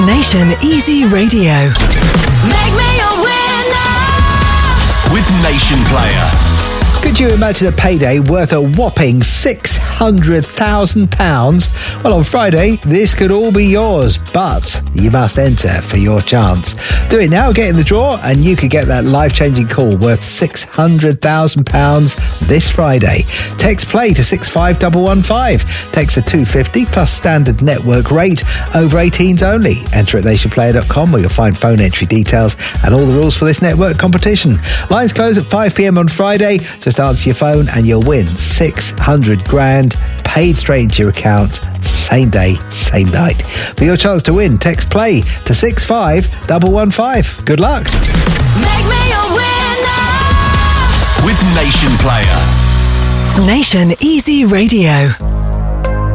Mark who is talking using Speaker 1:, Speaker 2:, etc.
Speaker 1: Nation Easy Radio.
Speaker 2: Make me a winner
Speaker 3: with Nation Player.
Speaker 4: Could you imagine a payday worth a whopping £600,000? Well, on Friday, this could all be yours, but you must enter for your chance. Do it now, get in the draw, and you could get that life-changing call worth £600,000 this Friday. Text play to 65115. Text to 250 plus standard network rate. Over 18s only. Enter at nationplayer.com where you'll find phone entry details and all the rules for this network competition. Lines close at 5 p.m. on Friday. Just answer your phone and you'll win 600 grand paid straight into your account, same day, same night. For your chance to win, text play to 65115. Good luck.
Speaker 2: Make me a winner
Speaker 3: with Nation Player.
Speaker 1: Nation Easy Radio.